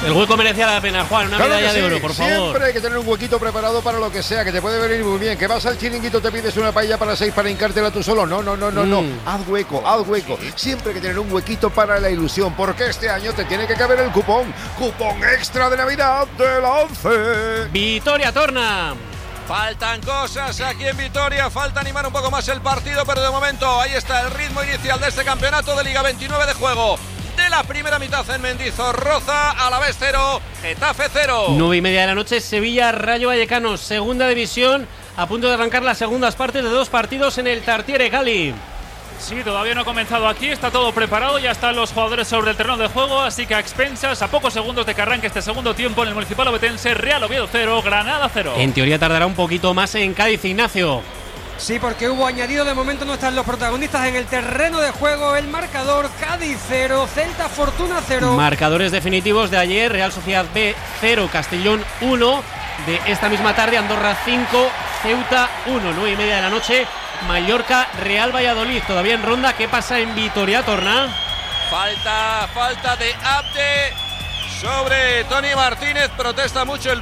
El hueco merecía la pena, Juan, una medalla de oro, por favor. Siempre hay que tener un huequito preparado para lo que sea, que te puede venir muy bien. Que vas al chiringuito, te pides una paella para 6 para hincártela tú solo. No. Haz hueco. Siempre hay que tener un huequito para la ilusión, porque este año te tiene que caber el cupón extra de Navidad de la 11. Vitoria Torna. Faltan cosas aquí en Vitoria, falta animar un poco más el partido, pero de momento ahí está el ritmo inicial de este campeonato de Liga, 29 de juego de la primera mitad en Mendizorroza. Alavés 0, Getafe 0. 9:30 de la noche, Sevilla Rayo Vallecano, segunda división, a punto de arrancar las segundas partes de 2 partidos en el Tartiere Gali. Sí, todavía no ha comenzado aquí, está todo preparado, ya están los jugadores sobre el terreno de juego, así que a expensas, a pocos segundos de que arranque este segundo tiempo en el Municipal Ovetense, Real Oviedo 0, Granada 0. En teoría tardará un poquito más en Cádiz, Ignacio. Sí, porque hubo añadido, de momento no están los protagonistas en el terreno de juego. El marcador: Cádiz 0, Celta Fortuna 0. Marcadores definitivos de ayer: Real Sociedad B 0, Castellón 1. De esta misma tarde, Andorra 5, Ceuta 1. 9:30 de la noche, Mallorca Real Valladolid. Todavía en ronda. ¿Qué pasa en Vitoria Torna? Falta de Abde sobre Toni Martínez. Protesta mucho el